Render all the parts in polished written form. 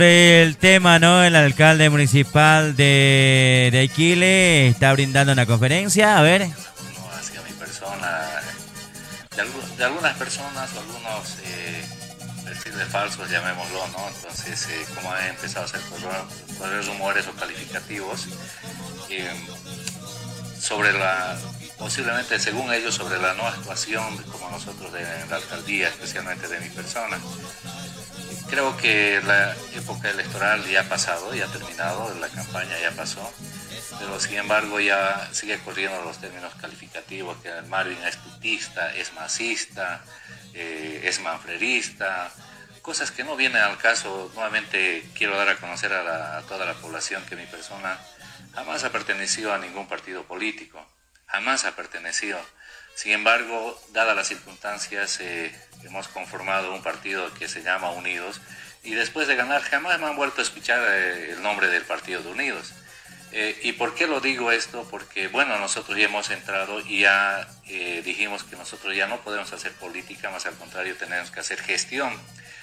El tema, ¿no? El alcalde municipal de Iquile está brindando una conferencia. A ver. No hacia mi persona, de algunas personas o algunos perfiles falsos, llamémoslo, ¿no? Entonces, como han empezado a hacer correr rumores o calificativos eh, sobre posiblemente según ellos, sobre la no actuación como nosotros de la alcaldía, especialmente de mi persona. Creo que la época electoral ya ha pasado, ya ha terminado, la campaña ya pasó, pero sin embargo ya sigue corriendo los términos calificativos, que el Marvin es tutista, es masista, es manfredista, cosas que no vienen al caso. Nuevamente quiero dar a conocer a toda la población que mi persona jamás ha pertenecido a ningún partido político, jamás ha pertenecido. Sin embargo, dadas las circunstancias, hemos conformado un partido que se llama Unidos, y después de ganar jamás me han vuelto a escuchar el nombre del Partido de Unidos. ¿Y por qué lo digo esto? Porque, bueno, nosotros ya hemos entrado y ya dijimos que nosotros ya no podemos hacer política, más al contrario, tenemos que hacer gestión.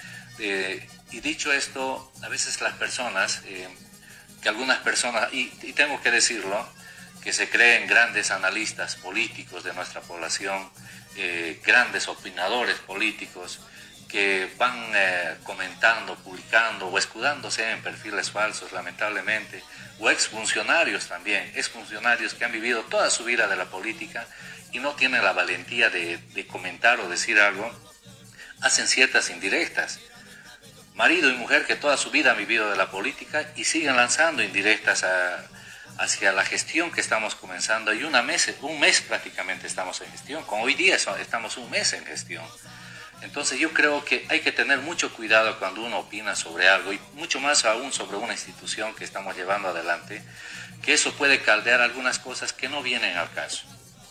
Y dicho esto, a veces las personas, que algunas personas, y tengo que decirlo, que se creen grandes analistas políticos de nuestra población, grandes opinadores políticos, que van comentando, publicando o escudándose en perfiles falsos, lamentablemente, o exfuncionarios también, exfuncionarios que han vivido toda su vida de la política y no tienen la valentía de comentar o decir algo, hacen ciertas indirectas. Marido y mujer que toda su vida han vivido de la política y siguen lanzando indirectas hacia la gestión que estamos comenzando, y un mes prácticamente estamos en gestión, como hoy día estamos un mes en gestión. Entonces yo creo que hay que tener mucho cuidado cuando uno opina sobre algo, y mucho más aún sobre una institución que estamos llevando adelante, que eso puede caldear algunas cosas que no vienen al caso,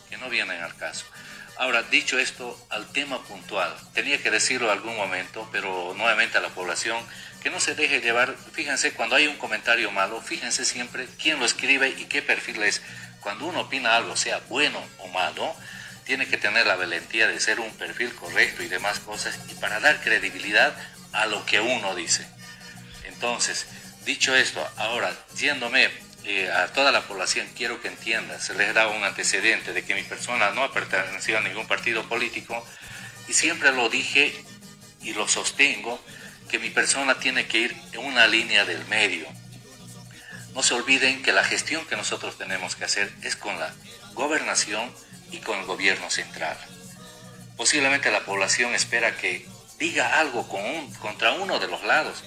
Ahora, dicho esto, al tema puntual, tenía que decirlo en algún momento, pero nuevamente a la población, que no se deje llevar. Fíjense, cuando hay un comentario malo, fíjense siempre quién lo escribe y qué perfil es. Cuando uno opina algo, sea bueno o malo, tiene que tener la valentía de ser un perfil correcto y demás cosas, y para dar credibilidad a lo que uno dice. Entonces, dicho esto, ahora, yéndome a toda la población, quiero que entienda, se les da un antecedente de que mi persona no ha pertenecido a ningún partido político, y siempre lo dije y lo sostengo, que mi persona tiene que ir en una línea del medio. No se olviden que la gestión que nosotros tenemos que hacer es con la gobernación y con el gobierno central. Posiblemente la población espera que diga algo contra uno de los lados.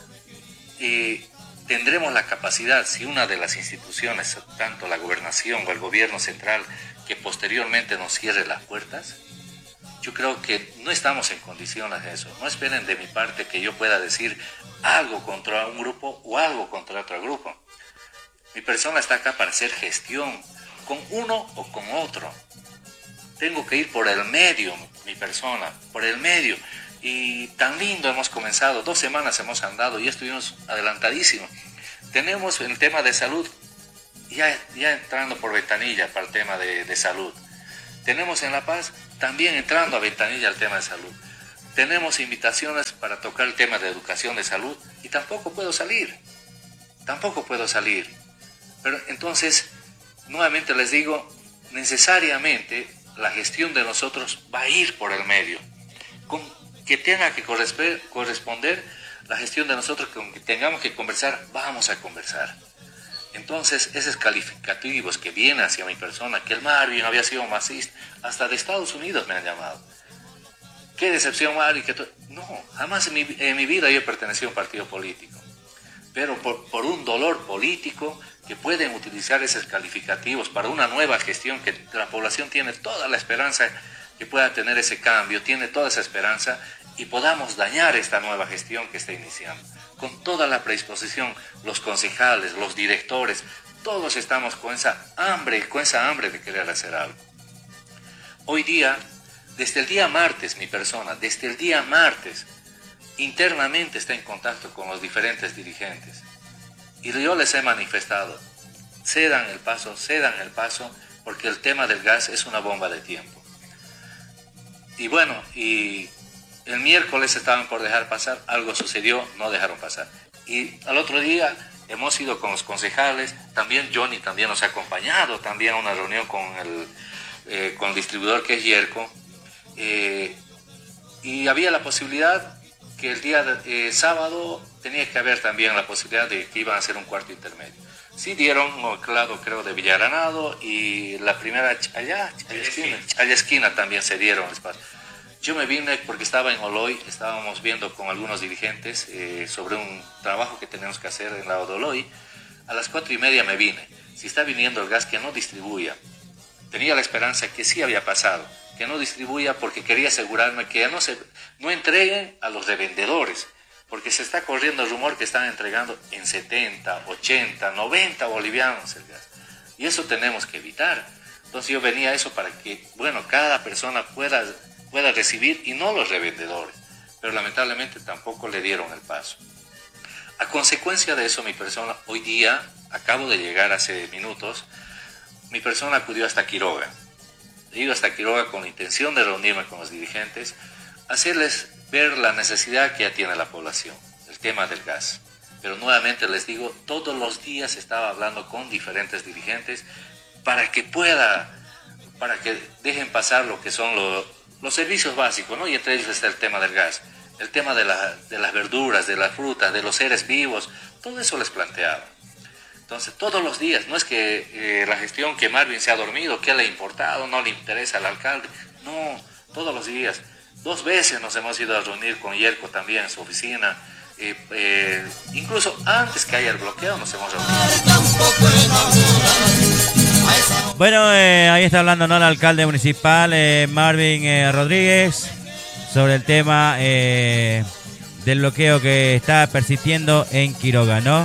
Tendremos la capacidad, si una de las instituciones, tanto la gobernación o el gobierno central, que posteriormente nos cierre las puertas. Yo creo que no estamos en condiciones de eso. No esperen de mi parte que yo pueda decir algo contra un grupo o algo contra otro grupo. Mi persona está acá para hacer gestión, con uno o con otro. Tengo que ir por el medio, mi persona, por el medio. Y tan lindo hemos comenzado, 2 semanas hemos andado y estuvimos adelantadísimos. Tenemos el tema de salud, ya entrando por ventanilla para el tema de salud. Tenemos en La Paz también entrando a ventanilla el tema de salud. Tenemos invitaciones para tocar el tema de educación de salud y tampoco puedo salir. Pero entonces, nuevamente les digo, necesariamente la gestión de nosotros va a ir por el medio. Con que tenga que corresponder la gestión de nosotros, con que tengamos que conversar, vamos a conversar. Entonces, esos calificativos que vienen hacia mi persona, que el Marvin había sido masista, hasta de Estados Unidos me han llamado. Qué decepción, Marvin. No, jamás en mi vida yo he pertenecido a un partido político. Pero por un dolor político, que pueden utilizar esos calificativos para una nueva gestión, que la población tiene toda la esperanza que pueda tener ese cambio, tiene toda esa esperanza, y podamos dañar esta nueva gestión que está iniciando. Con toda la predisposición, los concejales, los directores, todos estamos con esa hambre de querer hacer algo. Hoy día, desde el día martes, mi persona, desde el día martes, internamente está en contacto con los diferentes dirigentes. Y yo les he manifestado, cedan el paso, porque el tema del gas es una bomba de tiempo. Y bueno, y el miércoles estaban por dejar pasar, algo sucedió, no dejaron pasar. Y al otro día hemos ido con los concejales, también Johnny también nos ha acompañado también a una reunión con el distribuidor que es Yerko, y había la posibilidad que el día sábado tenía que haber también la posibilidad de que iban a hacer un cuarto intermedio. Sí dieron claro, creo, de Villaranado, y la primera allá esquina también se dieron espacio. Yo me vine porque estaba en Oloy, estábamos viendo con algunos dirigentes sobre un trabajo que tenemos que hacer en el lado de Oloy. A las 4:30 me vine. Si está viniendo el gas, que no distribuya. Tenía la esperanza que sí había pasado, que no distribuya, porque quería asegurarme que no entreguen a los revendedores, porque se está corriendo el rumor que están entregando en 70, 80, 90 bolivianos el gas. Y eso tenemos que evitar. Entonces yo venía a eso para que, bueno, cada persona pueda recibir, y no los revendedores. Pero lamentablemente tampoco le dieron el paso. A consecuencia de eso, mi persona, hoy día, acabo de llegar hace minutos, mi persona acudió hasta Quiroga. He ido hasta Quiroga con la intención de reunirme con los dirigentes, hacerles ver la necesidad que ya tiene la población, el tema del gas. Pero nuevamente les digo, todos los días estaba hablando con diferentes dirigentes para que dejen pasar lo que son los servicios básicos, ¿no? Y entre ellos está el tema del gas, el tema de las verduras, de las frutas, de los seres vivos, todo eso les planteaba. Entonces, todos los días, no es que la gestión que Marvin se ha dormido, que le ha importado, no le interesa al alcalde, no, todos los días. 2 veces nos hemos ido a reunir con Yerko también en su oficina, incluso antes que haya el bloqueo nos hemos reunido. Bueno, ahí está hablando, ¿no?, el alcalde municipal, Marvin Rodríguez, sobre el tema del bloqueo que está persistiendo en Quiroga, ¿no?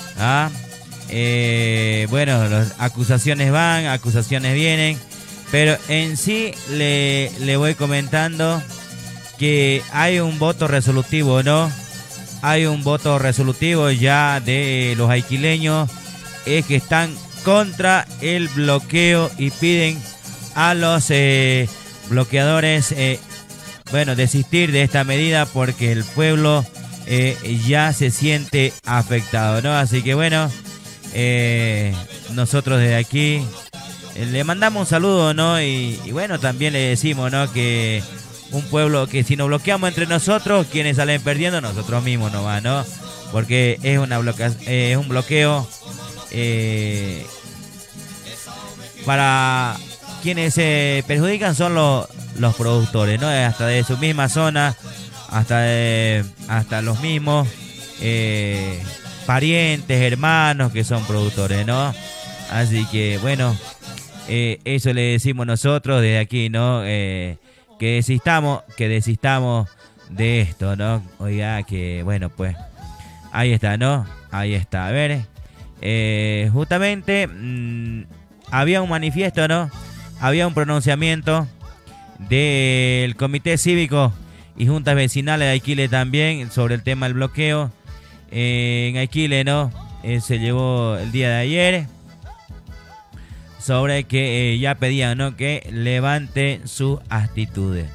Bueno, las acusaciones van, acusaciones vienen, pero en sí le voy comentando que hay un voto resolutivo, ¿no? Hay un voto resolutivo ya de los aiquileños, es que están contra el bloqueo y piden a los bloqueadores, desistir de esta medida, porque el pueblo ya se siente afectado, ¿no? Así que bueno, nosotros desde aquí le mandamos un saludo, ¿no? Y bueno, también le decimos, ¿no?, que un pueblo que si nos bloqueamos entre nosotros, quienes salen perdiendo, nosotros mismos nomás, ¿no? Porque es un bloqueo para quienes se perjudican son los productores, ¿no? Hasta de su misma zona, hasta los mismos parientes, hermanos que son productores, ¿no? Así que bueno, eso le decimos nosotros desde aquí, ¿no? Que desistamos de esto, ¿no? Oiga, que bueno, pues ahí está, ¿no? Ahí está. A ver, justamente había un manifiesto, ¿no? Había un pronunciamiento del Comité Cívico y Juntas Vecinales de Aiquile también sobre el tema del bloqueo en Aiquile, ¿no? Se llevó el día de ayer sobre que ya pedían, ¿no?, que levante sus actitudes.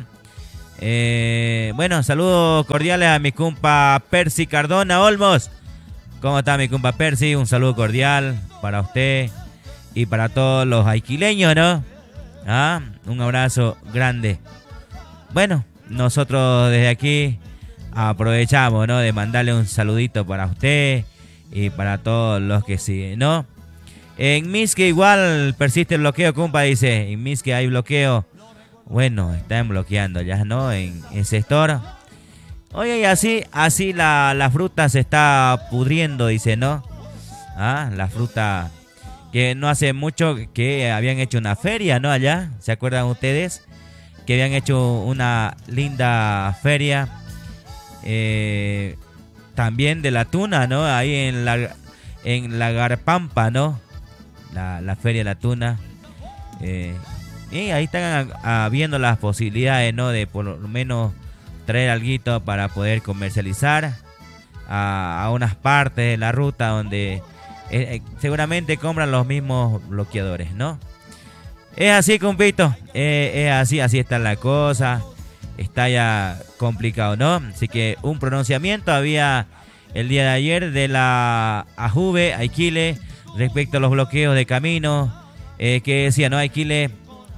Bueno, saludos cordiales a mi compa Percy Cardona Olmos. ¿Cómo está mi compa Percy? Un saludo cordial para usted y para todos los aiquileños, ¿no? Un abrazo grande. Bueno, nosotros desde aquí aprovechamos, ¿no?, de mandarle un saludito para usted y para todos los que siguen, ¿no? En Misque igual persiste el bloqueo, compa, dice. En Misque hay bloqueo. Bueno, están bloqueando ya, ¿no?, en el sector. Oye, y así la fruta se está pudriendo, dice, ¿no? La fruta que no hace mucho que habían hecho una feria, ¿no? Allá, ¿se acuerdan ustedes? Que habían hecho una linda feria también de la tuna, ¿no? Ahí en la Garpampa, ¿no? La feria de la tuna. Y ahí están viendo las posibilidades, ¿no?, de por lo menos traer alguito para poder comercializar a unas partes de la ruta donde seguramente compran los mismos bloqueadores, ¿no? Es así, compito. Es así está la cosa. Está ya complicado, ¿no? Así que un pronunciamiento había el día de ayer de la AJUVE, Aikile, respecto a los bloqueos de caminos, que decía, ¿no? Aikile,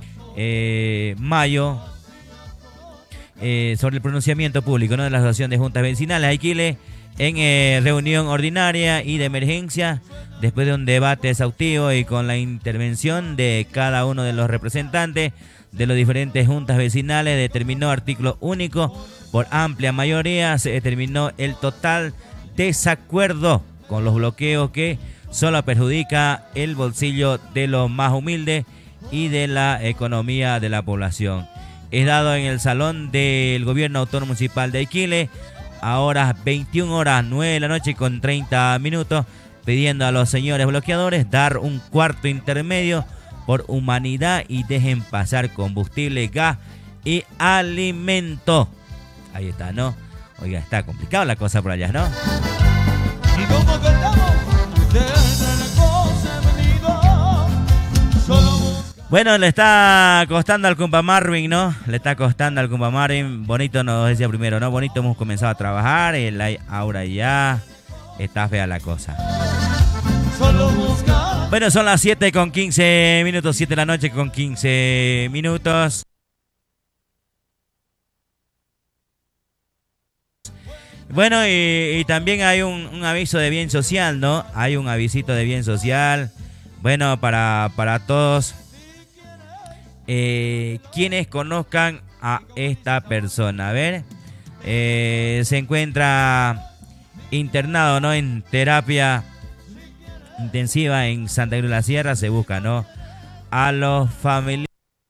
Mayo, sobre el pronunciamiento público, ¿no? De la Asociación de Juntas Vecinales, Aikile, en reunión ordinaria y de emergencia, después de un debate exhaustivo y con la intervención de cada uno de los representantes de las diferentes juntas vecinales, determinó artículo único. Por amplia mayoría se determinó el total desacuerdo con los bloqueos que solo perjudica el bolsillo de los más humildes y de la economía de la población. Es dado en el salón del Gobierno Autónomo Municipal de Aikile, ahora 21 horas 9 de la noche con 30 minutos, pidiendo a los señores bloqueadores dar un cuarto intermedio por humanidad y dejen pasar combustible, gas y alimento. Ahí está, ¿no? Oiga, está complicado la cosa por allá, ¿no? Y como cantamos, bueno, le está costando al compa Marvin, ¿no? Le está costando al compa Marvin. Bonito nos decía primero, ¿no? Bonito, hemos comenzado a trabajar. Ahora ya está fea la cosa. Bueno, son las 7 con 15 minutos, 7 de la noche con 15 minutos. Bueno, y también hay un aviso de bien social, ¿no? Hay un avisito de bien social. Bueno, para todos quienes conozcan a esta persona. A ver, se encuentra internado, ¿no? En terapia intensiva en Santa Cruz de la Sierra. Se busca, ¿no? A los familiares.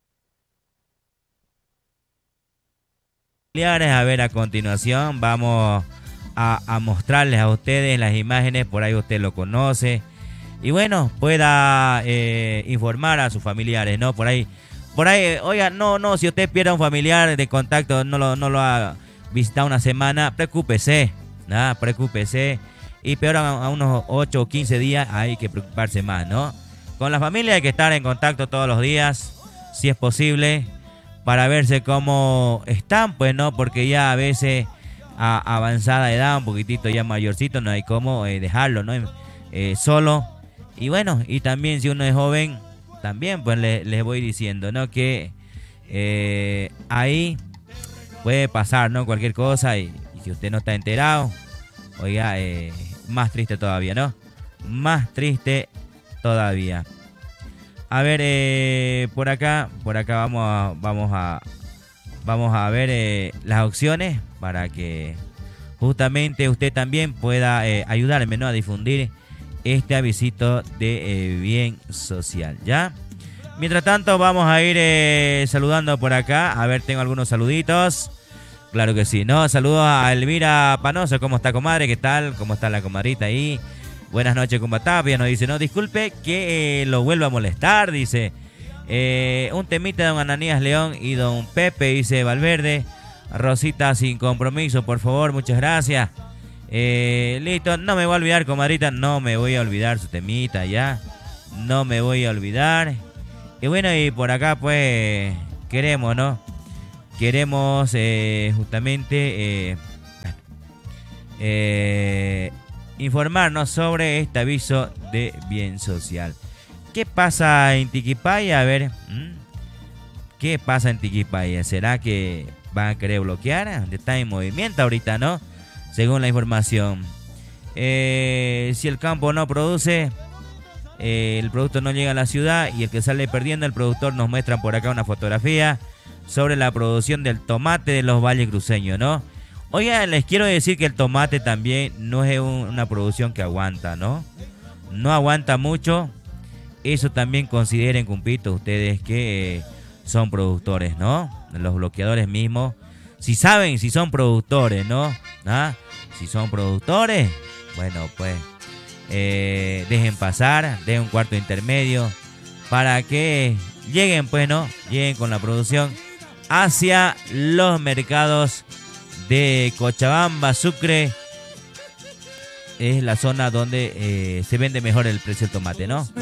A ver, a continuación vamos a mostrarles a ustedes las imágenes. Por ahí usted lo conoce. Y bueno, pueda informar a sus familiares, ¿no? Por ahí, oiga, no, si usted pierde a un familiar de contacto, no lo ha visitado una semana, preocúpese, ¿no? Preocúpese. Y peor a unos 8 o 15 días hay que preocuparse más, ¿no? Con la familia hay que estar en contacto todos los días, si es posible, para verse cómo están, pues, ¿no? Porque ya a veces a avanzada edad, un poquitito ya mayorcito, no hay cómo dejarlo, ¿no? Solo. Y bueno, y también si uno es joven, también pues les voy diciendo, ¿no? Que ahí puede pasar, ¿no? Cualquier cosa y si usted no está enterado, oiga, más triste todavía, ¿no? Más triste todavía. A ver, por acá vamos a ver las opciones para que justamente usted también pueda ayudarme, ¿no? A difundir este avisito de bien social, ¿ya? Mientras tanto vamos a ir saludando por acá. A ver, tengo algunos saluditos. Claro que sí, ¿no? Saludos a Elvira Panoso. ¿Cómo está, comadre? ¿Qué tal? ¿Cómo está la comadrita ahí? Buenas noches, compa Tapia. Nos dice, no, disculpe que lo vuelva a molestar, dice. Un temita de don Ananías León y don Pepe, dice Valverde. Rosita sin compromiso, por favor, muchas gracias. Listo, no me voy a olvidar, comadrita, no me voy a olvidar su temita ya. No me voy a olvidar. Y bueno, y por acá pues queremos, ¿no? Queremos justamente informarnos sobre este aviso de bien social. ¿Qué pasa en Tiquipaya? A ver, ¿qué pasa en Tiquipaya? ¿Será que van a querer bloquear? Está en movimiento ahorita, ¿no? Según la información. Si el campo no produce, el producto no llega a la ciudad y el que sale perdiendo, el productor nos muestra por acá una fotografía sobre la producción del tomate de los valles cruceños, ¿no? Oiga, les quiero decir que el tomate también no es una producción que aguanta, ¿no? No aguanta mucho. Eso también consideren, cumpitos, ustedes que son productores, ¿no? Los bloqueadores mismos. Si saben, si son productores, ¿no? ¿Ah? Si son productores, bueno, pues dejen pasar, den un cuarto intermedio para que lleguen, pues, ¿no? Lleguen con la producción hacia los mercados de Cochabamba, Sucre. Es la zona donde se vende mejor el precio del tomate, ¿no?